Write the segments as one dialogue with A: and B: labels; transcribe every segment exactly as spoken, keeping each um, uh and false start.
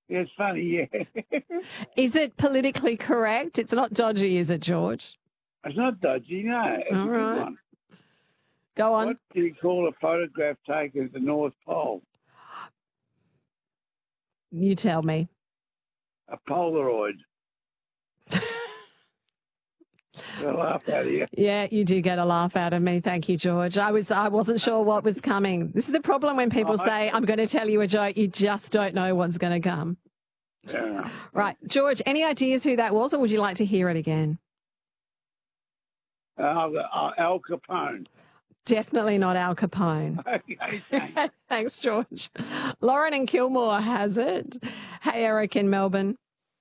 A: Yeah, it's funny, yeah.
B: Is it politically correct? It's not dodgy, is it, George?
A: It's not dodgy, no. It's
B: All
A: a good
B: right.
A: one.
B: Go on.
A: What do you call a photograph taken at the North Pole?
B: You tell me.
A: A Polaroid. I laugh out of you.
B: Yeah, you do get a laugh out of me. Thank you, George. I was I wasn't sure what was coming. This is the problem when people
A: Oh,
B: say, I'm going to tell you a joke. You just don't know what's going to come.
A: Yeah.
B: Right. George, any ideas who that was, or would you like to hear it again?
A: Uh, uh, Al Capone.
B: Definitely not Al Capone.
A: Okay, thanks.
B: Thanks, George. Lauren in Kilmore has it. Hey, Eric in Melbourne.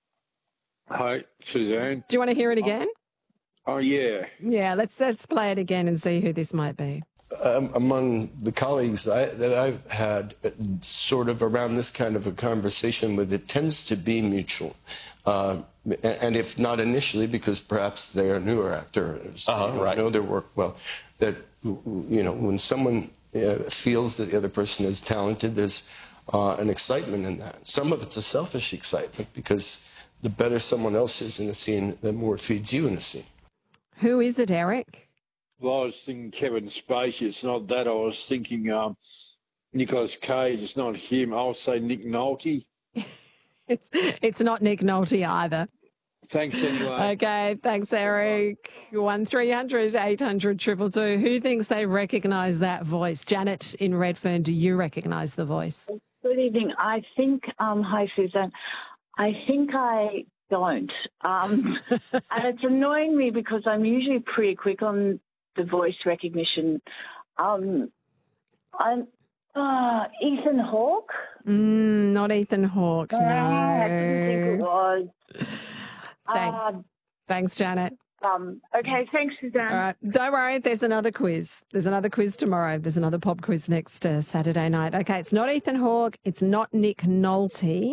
C: Hi, Suzanne.
B: Do you want to hear it again?
C: Oh, yeah.
B: Yeah, let's let's play it again and see who this might be.
D: Um, among the colleagues I, that I've had uh, sort of around this kind of a conversation with, it tends to be mutual. Uh, and, and if not initially, because perhaps they are newer actors,
E: uh-huh,
D: they don't
E: right.
D: know their work well, that, you know, when someone uh, feels that the other person is talented, there's uh, an excitement in that. Some of it's a selfish excitement, because the better someone else is in the scene, the more it feeds you in the scene.
B: Who is it, Eric?
C: Well, I was thinking Kevin Spacey. It's not that. I was thinking um, Nicolas Cage. It's not him. I'll say Nick Nolte.
B: It's it's not Nick Nolte either.
C: Thanks anyway.
B: Okay, thanks, Eric. One three hundred eight hundred two two two. Who thinks they recognise that voice? Janet in Redfern, do you recognise the voice?
F: Good evening. I think, um, hi, Susan. I think I don't. Um, and it's annoying me because I'm usually pretty quick on the voice recognition. Um, I'm uh, Ethan Hawke.
B: Mm, not Ethan Hawke, no.
F: Ah, I didn't think it was.
B: Thank,
F: Uh,
B: thanks, Janet.
F: um, okay, thanks, Suzanne.
B: All right, don't worry, there's another quiz. There's another quiz tomorrow. There's another pop quiz next uh, Saturday night. Okay, it's not Ethan Hawke. It's not Nick Nolte.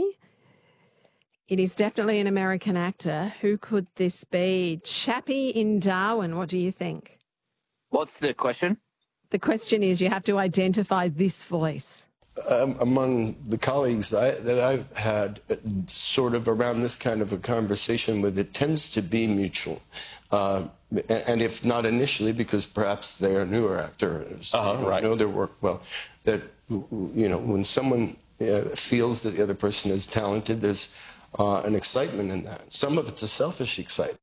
B: It is definitely an American actor. Who could this be? Chappie in Darwin, what do you think?
E: What's the question?
B: The question is, you have to identify this voice.
D: Um, among the colleagues I, that I've had uh, sort of around this kind of a conversation with, it tends to be mutual. Uh, and, and if not initially, because perhaps they are newer actors,
E: uh-huh,
D: they don't
E: right.
D: know their work well, that, you know, when someone uh, feels that the other person is talented, there's uh, an excitement in that. Some of it's a selfish excitement.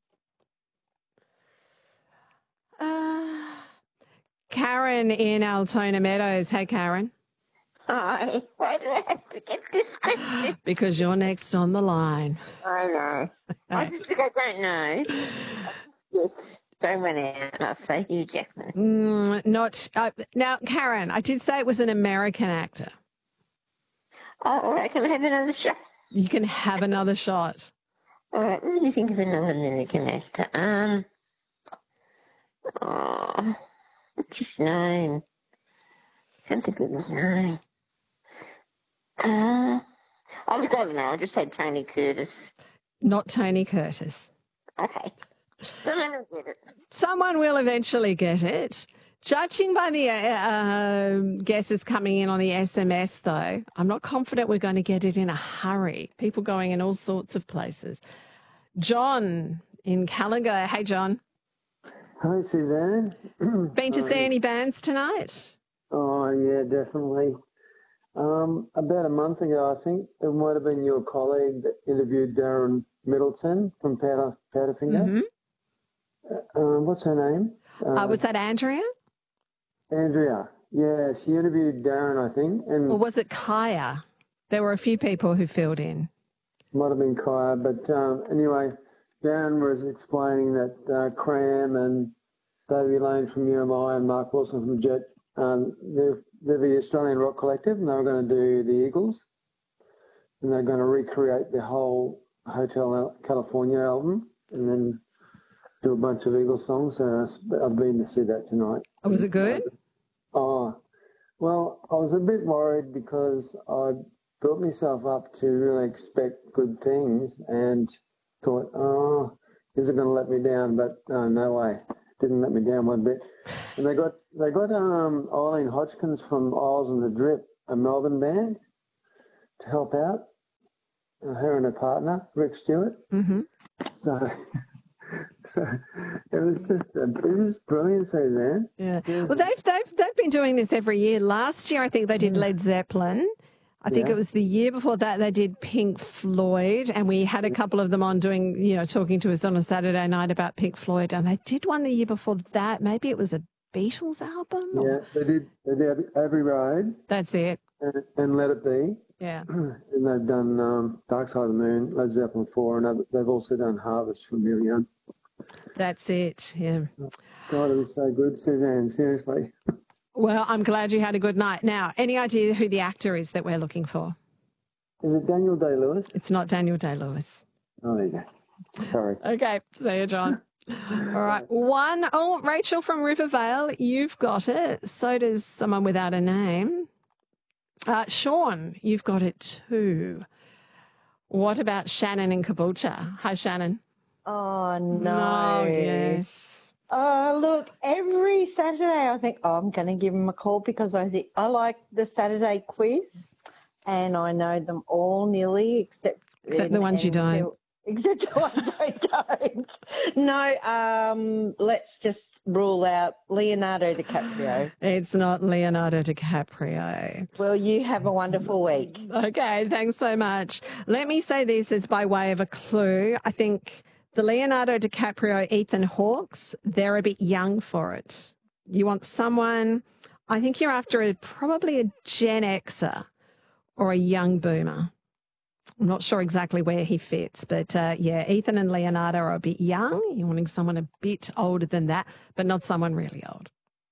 B: Uh, Karen in Altona Meadows. Hey, Karen.
G: Hi. Why do I have to get this question?
B: Because you're next on the line.
G: I know. I just think I don't know. Yes. Don't run out. I'll say Hugh Jackman.
B: Mm, not uh, now, Karen. I did say it was an American actor.
G: Oh, all right. Can I have another shot?
B: You can have another shot.
G: All right. Let me think of another American actor. Um. Oh, what's his name? Can't think of his name. Uh, I don't know. I just said Tony Curtis.
B: Not Tony Curtis.
G: Okay. Someone will get it.
B: Someone will eventually get it. Judging by the uh, guesses coming in on the S M S, though, I'm not confident we're going to get it in a hurry. People going in all sorts of places. John in Callagher. Hey, John.
H: Hi, Suzanne.
B: Been to see any bands tonight?
H: Oh, yeah, definitely. Um, about a month ago, I think, it might have been your colleague that interviewed Darren Middleton from Powder, Powderfinger.
B: Mm-hmm.
H: Uh, um, what's her name?
B: Uh, uh, was that Andrea?
H: Andrea. Yeah, she interviewed Darren, I think. And
B: or was it Kaya? There were a few people who filled in.
H: Might have been Kaya, but um, anyway, Darren was explaining that uh, Cram and Davey Lane from U M I and Mark Wilson from Jet, um, they're, they're the Australian rock collective, and they were going to do the Eagles, and they're going to recreate the whole Hotel California album, and then do a bunch of Eagles songs. Uh, I've been to see that tonight.
B: Oh, was it good?
H: Oh, well, I was a bit worried because I built myself up to really expect good things and thought, oh, is it going to let me down? But uh, no way. Didn't let me down one bit. And they got they got um, Eileen Hodgkins from Isles and the Drip, a Melbourne band, to help out. uh, her and her partner, Rick Stewart.
B: Mm-hmm.
H: So, so it was just a, it was brilliant, Suzanne.
B: Yeah.
H: Seriously.
B: Well, they've, they've, they've been doing this every year. Last year, I think they did Led Zeppelin. I think
H: Yeah.
B: it was the year before that they did Pink Floyd, and we had a couple of them on doing, you know, talking to us on a Saturday night about Pink Floyd, and they did one the year before that. Maybe it was a Beatles album?
H: Yeah,
B: or-
H: they did. They did Abbey Road
B: That's it.
H: and, and Let It Be,
B: Yeah.
H: and they've done um, Dark Side of the Moon, Led Zeppelin four, and other- they've also done Harvest from Neil Young.
B: That's it. Yeah.
H: God, it was so good, Suzanne. Seriously.
B: Well, I'm glad you had a good night. Now, any idea who the actor is that we're looking for?
H: Is it Daniel Day-Lewis?
B: It's not Daniel Day-Lewis.
H: Oh, there you go. Sorry.
B: Okay, see you, John. All right, one. Oh, Rachel from Rivervale, you've got it. So does someone without a name. Uh, Sean, you've got it too. What about Shannon in Caboolture? Hi, Shannon.
I: Oh, no.
B: Oh, yes.
I: Oh, look, every Saturday I think, oh, I'm going to give him a call because I think I like the Saturday quiz and I know them all nearly except...
B: Except the ones you don't.
I: Except the ones I don't. No, um, let's just rule out Leonardo DiCaprio.
B: It's not Leonardo DiCaprio.
I: Well, you have a wonderful week.
B: Okay, thanks so much. Let me say this as by way of a clue. I think the Leonardo DiCaprio, Ethan Hawke's, they're a bit young for it. You want someone, I think you're after a, probably a Gen Xer or a young boomer. I'm not sure exactly where he fits, but uh, yeah, Ethan and Leonardo are a bit young. You're wanting someone a bit older than that, but not someone really old.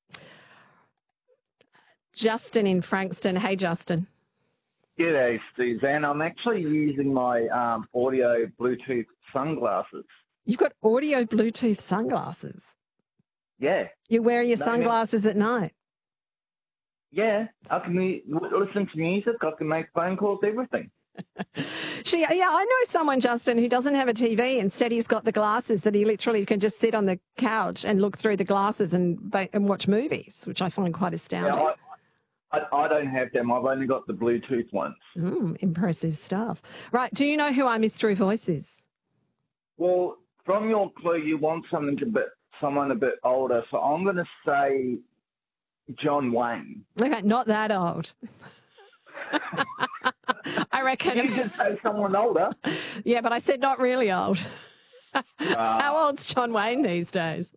B: Justin in Frankston. Hey, Justin.
J: G'day, Suzanne. I'm actually using my um, audio Bluetooth sunglasses.
B: You've got audio Bluetooth sunglasses.
J: Yeah.
B: You're wearing your
J: No,
B: sunglasses at night.
J: Yeah. I can mu- listen to music. I can make phone calls, everything.
B: She, yeah, I know someone, Justin, who doesn't have a T V. Instead, he's got the glasses that he literally can just sit on the couch and look through the glasses and ba- and watch movies, which I find quite astounding.
J: Yeah, I, I, I don't have them. I've only got the Bluetooth ones.
B: Mm, impressive stuff. Right, do you know who our mystery voice is?
J: Well, from your clue, you want something a bit, someone a bit older. So I'm going to say John Wayne.
B: Okay, not that old. I reckon.
J: You just say someone older.
B: Yeah, but I said not really old.
J: Uh,
B: How old's John Wayne these days?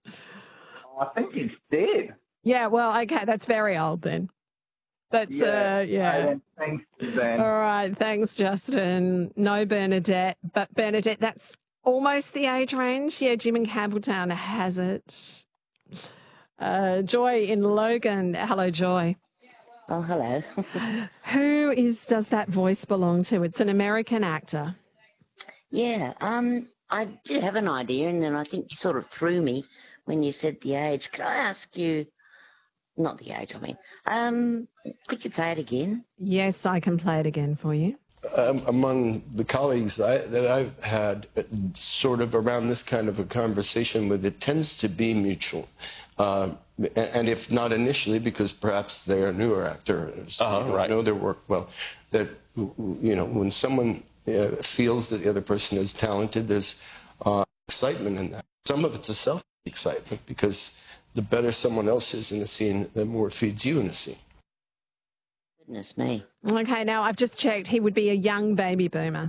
J: I think he's dead.
B: Yeah, well, okay, that's very old then. That's,
J: Yeah.
B: uh, yeah.
J: Okay, then. Thanks, Suzanne.
B: All right, thanks, Justin. No Bernadette, but Bernadette, that's almost the age range. Yeah, Jim in Campbelltown has it. Uh, Joy in Logan. Hello, Joy.
G: Oh, hello.
B: Who is does that voice belong to? It's an American actor.
G: Yeah, um, I did have an idea, and then I think you sort of threw me when you said the age. Could I ask you, not the age, I mean, um, could you play it again?
B: Yes, I can play it again for you.
D: Um, among the colleagues I, that I've had uh, sort of around this kind of a conversation with, it tends to be mutual. Uh, and, and if not initially, because perhaps they're a newer actor, so
K: Uh-huh,
D: they don't
K: right.
D: know their work well, that, you know, when someone uh, feels that the other person is talented, there's uh, excitement in that. Some of it's a self-excitement, because the better someone else is in a scene, the more it feeds you in a scene.
G: Goodness me.
B: Okay, now I've just checked. He would be a young baby boomer.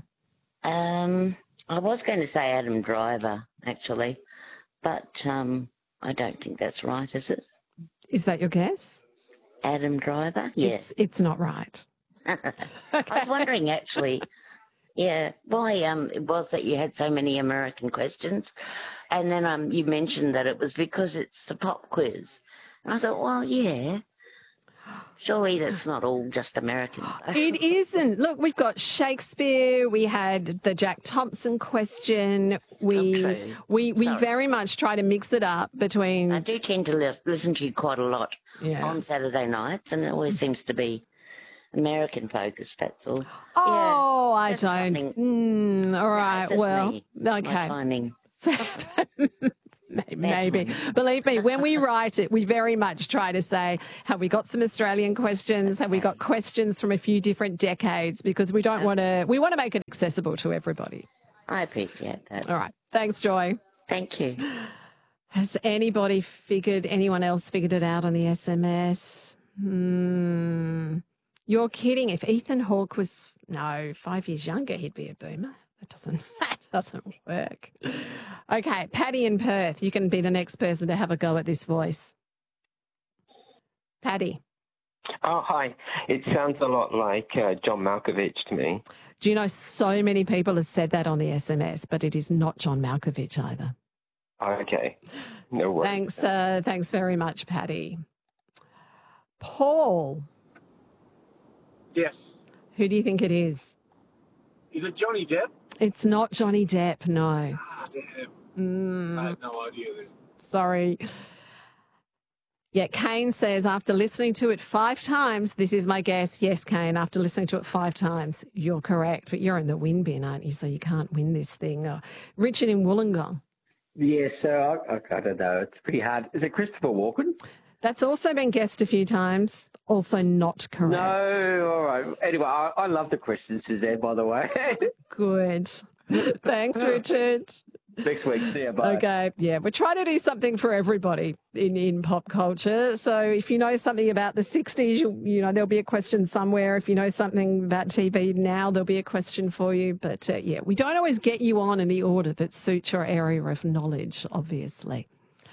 G: Um, I was going to say Adam Driver, actually, but um, I don't think that's right, is it?
B: Is that your guess?
G: Adam Driver? Yes.
B: It's, it's not right.
G: I was wondering, actually, yeah, why um, it was that you had so many American questions. And then um, you mentioned that it was because it's a pop quiz. And I thought, well, yeah, surely that's not all just American.
B: It isn't. Look, we've got Shakespeare. We had the Jack Thompson question. We
G: Oh, true.
B: we we
G: Sorry.
B: very much try to mix it up between.
G: I do tend to li- listen to you quite a lot
B: Yeah.
G: on Saturday nights, and it always seems to be American focused, that's all.
B: Oh, I
G: just
B: don't.
G: something-
B: Mm, all right.
G: just
B: well,
G: me, my
B: okay.
G: timing.
B: Maybe. Believe me, when we write it, we very much try to say, have we got some Australian questions? Have we got questions from a few different decades? Because we don't want to, we want to make it accessible to everybody.
G: I appreciate that.
B: All right. Thanks, Joy.
G: Thank you.
B: Has anybody figured, anyone else figured it out on the S M S? Hmm. You're kidding. If Ethan Hawke was, no, five years younger, he'd be a boomer. That doesn't, that doesn't work. Okay, Paddy in Perth, you can be the next person to have a go at this voice. Paddy.
K: Oh, hi. It sounds a lot like uh, John Malkovich to me.
B: Do you know so many people have said that on the S M S, but it is not John Malkovich either.
K: Okay. No worries.
B: Thanks, uh, thanks very much, Paddy. Paul.
L: Yes.
B: Who do you think it is?
L: Is it Johnny Depp?
B: It's not Johnny Depp, no.
L: Ah, damn.
B: Mm,
L: I had no idea then.
B: sorry. Yeah, Kane says, after listening to it five times, this is my guess. Yes, Kane, after listening to it five times, you're correct. But you're in the win bin, aren't you? So you can't win this thing. Uh, Richard in Wollongong.
M: Yeah, so I, I don't know. It's pretty hard. Is it Christopher Walken?
B: That's also been guessed a few times. Also not correct.
M: No, all right. Anyway, I, I love the questions, Suzanne, by the way.
B: Good. Thanks, Richard.
M: Next week. See you. Bye.
B: Okay, yeah. We're trying to do something for everybody in, in pop culture. So if you know something about the sixties, you, you know, there'll be a question somewhere. If you know something about T V now, there'll be a question for you. But, uh, yeah, we don't always get you on in the order that suits your area of knowledge, obviously.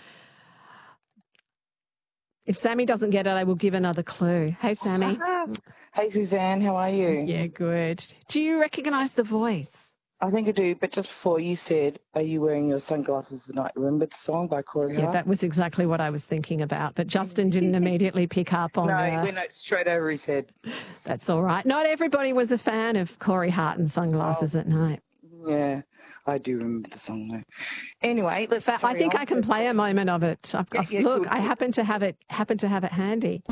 B: If Sammy doesn't get it, I will give another clue. Hey, Sammy.
N: Hey, Suzanne, how are you?
B: Yeah, good. Do you recognise the voice?
N: I think I do, but just before you said, are you wearing your sunglasses tonight? Remember the song by Corey
B: Yeah,
N: Hart?
B: that was exactly what I was thinking about. But Justin didn't immediately pick up on
N: No,
B: uh,
N: he went straight over his head.
B: That's all right. Not everybody was a fan of Corey Hart and Sunglasses
N: Oh.
B: at Night.
N: Yeah, I do remember the song though. Anyway, let's
B: But I
N: carry
B: think
N: on.
B: I can play a moment of it. I've,
N: Yeah,
B: I've-
N: yeah,
B: look,
N: good,
B: I
N: good.
B: happen to have it happen to have it handy.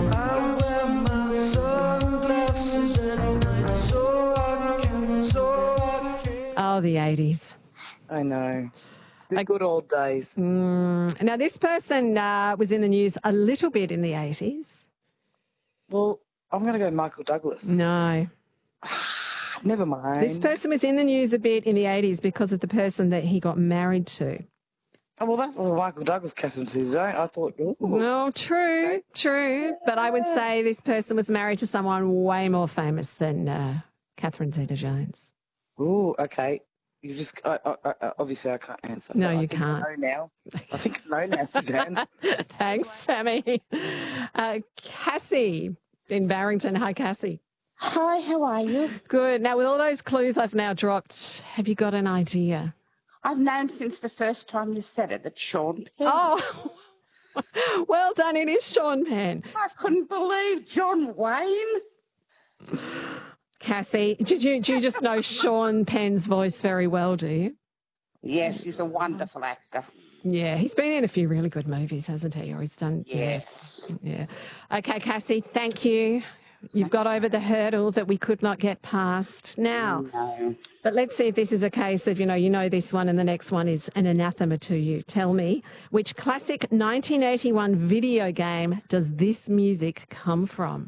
B: Oh, the eighties.
N: I know. The good old days.
B: Mm. Now, this person uh, was in the news a little bit in the eighties.
N: Well, I'm going to go Michael Douglas.
B: No.
N: Never mind.
B: This person was in the news a bit in the eighties because of the person that he got married to.
N: Oh, well, that's what Michael Douglas cast into his own. I thought, ooh.
B: Well, true, true. But I would say this person was married to someone way more famous than uh, Catherine Zeta-Jones.
N: Ooh, okay. You just, I, I, I, obviously I can't answer.
B: No,
N: but I
B: you
N: think
B: can't.
N: I know now. I think I know now, Suzanne.
B: Thanks, Sammy. Uh, Cassie in Barrington. Hi, Cassie.
O: Hi, how are you?
B: Good. Now, with all those clues I've now dropped, have you got an idea?
O: I've known since the first time you said it that Sean Penn.
B: Oh, well done. It is Sean Penn.
O: I couldn't believe John Wayne.
B: Cassie, did you, do you just know Sean Penn's voice very well, do you?
O: Yes, he's a wonderful actor.
B: Yeah, he's been in a few really good movies, hasn't he? Or he's done.
O: Yes.
B: Yeah. yeah. Okay, Cassie, thank you. You've got over the hurdle that we could not get past. Now,
O: No.
B: but let's see if this is a case of, you know, you know this one and the next one is an anathema to you. Tell me, which classic nineteen eighty-one video game does this music come from?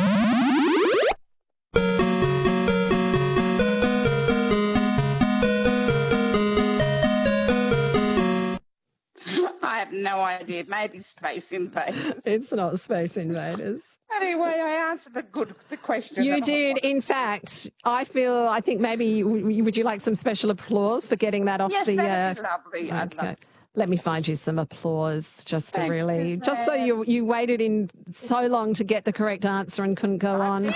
O: I have no idea. Maybe Space Invaders.
B: It's not Space Invaders.
O: Anyway, I answered the good the question.
B: You did. In fact, I feel, I think maybe, w- would you like some special applause for getting that off
O: Yes,
B: the...
O: that'd
B: uh,
O: be lovely. I'd
B: okay.
O: love
B: Let me find you some applause just to
O: Thanks,
B: really, just so
O: Suzanne.
B: you you waited in so long to get the correct answer and couldn't go on.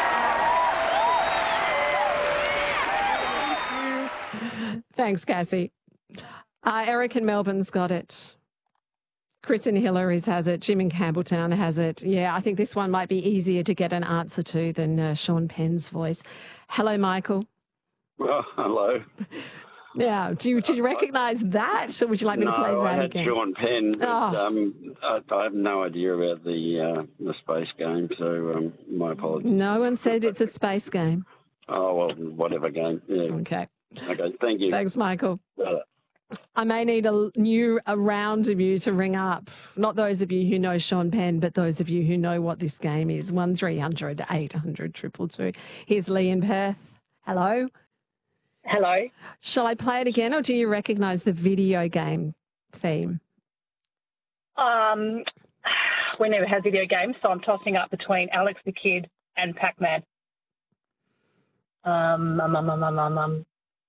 B: Thanks, Cassie. Uh, Eric in Melbourne's got it. Chris in Hillary's has it. Jim in Campbelltown has it. Yeah, I think this one might be easier to get an answer to than uh, Sean Penn's voice. Hello, Michael.
P: Well, hello.
B: Now, do you, do you recognise that, or would you like me
P: no,
B: to play that
P: I had
B: again?
P: Sean Penn, but
B: Oh.
P: um, I, I have no idea about the uh, the space game, so um, my apologies.
B: No one said it's a space game.
P: Oh, well, whatever game. Yeah.
B: Okay.
P: Okay, thank you.
B: Thanks, Michael.
P: Uh,
B: I may need a new a round of you to ring up. Not those of you who know Sean Penn, but those of you who know what this game is. one three hundred eight hundred two two two. Here's Lee in Perth. Hello.
Q: Hello.
B: Shall I play it again, or do you recognise the video game theme?
Q: Um, we never had video games, so I'm tossing up between Alex the Kid and Pac-Man. Um, um, um, um, um, um, um.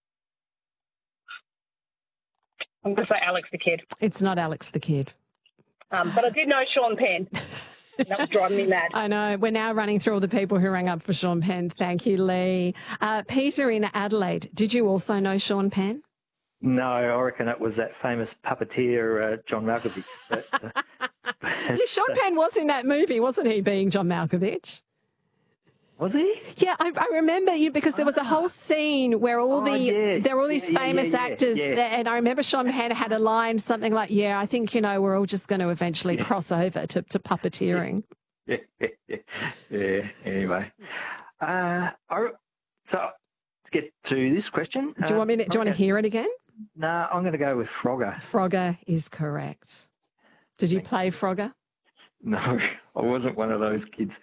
Q: I'm going to say Alex the Kid.
B: It's not Alex the Kid.
Q: Um, but I did know Sean Penn. That was driving me mad.
B: I know. We're now running through all the people who rang up for Sean Penn. Thank you, Lee. Uh, Peter in Adelaide, did you also know Sean Penn?
R: No, I reckon it was that famous puppeteer, uh, John Malkovich. But, uh,
B: Yeah, Sean Penn was in that movie, wasn't he, being John Malkovich?
R: Was he?
B: Yeah, I, I remember you because there was a whole scene where all
R: Oh,
B: the
R: yeah.
B: there were all these
R: Yeah, yeah,
B: famous
R: yeah, yeah,
B: actors,
R: yeah.
B: and I remember Sean Penn had a line something like, "Yeah, I think you know we're all just going to eventually cross over to, to puppeteering."
R: Yeah, yeah, yeah. yeah. Anyway, uh, I, so to get to this question,
B: Do you want me? To, do you want to hear it again?
R: No, nah, I'm going to go with Frogger.
B: Frogger is correct. Did you play Frogger?
R: No, I wasn't one of those kids.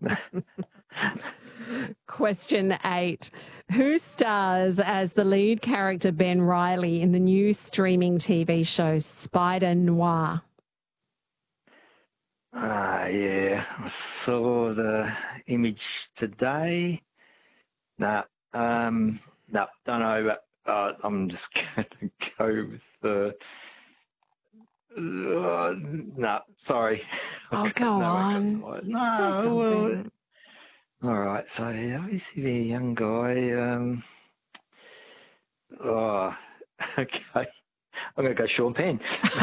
B: Question eight. Who stars as the lead character Ben Riley in the new streaming T V show Spider Noir?
R: Ah, yeah. I saw the image today. No, um, no, don't know, but uh, I'm just going to go with the. Uh, no, sorry.
B: Oh, go
R: no,
B: on.
R: No,
B: Say
R: well,
B: something.
R: all right. So yeah, obviously the young guy. Um, oh, okay. I'm going to go Sean Penn.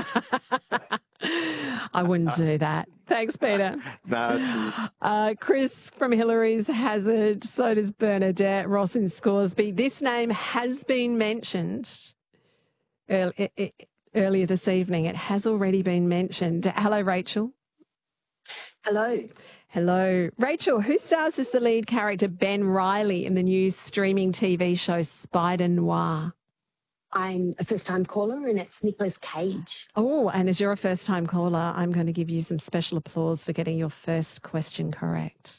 B: I wouldn't do that. Thanks, Peter.
R: No.
B: Uh, Chris from Hillary's has it. So does Bernadette. Ross in Scoresby. This name has been mentioned early, earlier this evening. It has already been mentioned. Hello, Rachel.
S: Hello.
B: Hello. Rachel, who stars as the lead character Ben Riley in the new streaming T V show Spider Noir?
S: I'm a first-time caller, and it's Nicolas Cage.
B: Oh, and as you're a first-time caller, I'm going to give you some special applause for getting your first question correct.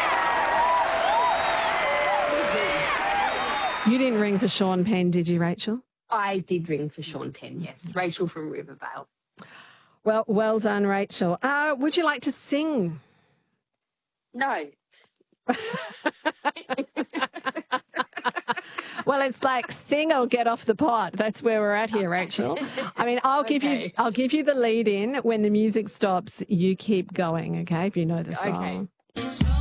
B: You didn't ring for Sean Penn, did you, Rachel?
S: I did ring for Sean Penn, yes. Rachel from Rivervale.
B: Well, well done, Rachel. Uh, would you like to sing?
S: No.
B: Well, it's like sing or get off the pot. That's where we're at here, Rachel. I mean, I'll give you
S: Okay.
B: I'll give you the lead in. When the music stops, you keep going, okay? If you know the song.
S: Okay.